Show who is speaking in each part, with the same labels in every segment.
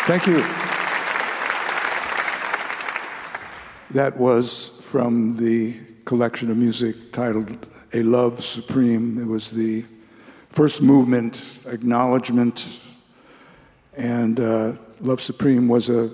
Speaker 1: Thank you. That was from the collection of music titled A Love Supreme. It was the first movement, acknowledgement, and Love Supreme was a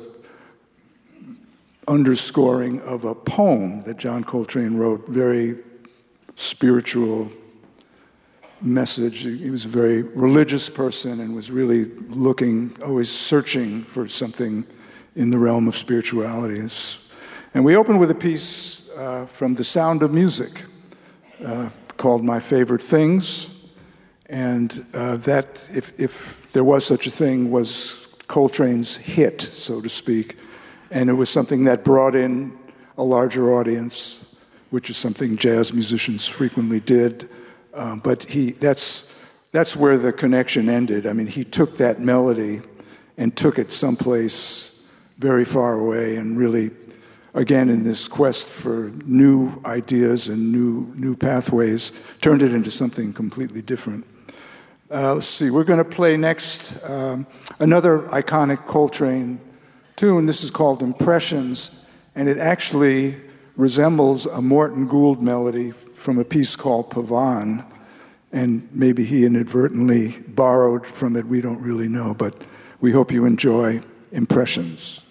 Speaker 1: underscoring of a poem that John Coltrane wrote, very spiritual message. He was a very religious person and was really looking, always searching for something in the realm of spirituality. And we opened with a piece from The Sound of Music called My Favorite Things. And that, if there was such a thing, was Coltrane's hit, so to speak. And it was something that brought in a larger audience, which is something jazz musicians frequently did. But that's where the connection ended. I mean, he took that melody and took it someplace very far away and really, again, in this quest for new ideas and new pathways, turned it into something completely different. Let's see, we're going to play next another iconic Coltrane tune. This is called Impressions, and it actually resembles a Morton Gould melody from a piece called Pavan, and maybe he inadvertently borrowed from it, we don't really know, but we hope you enjoy Impressions.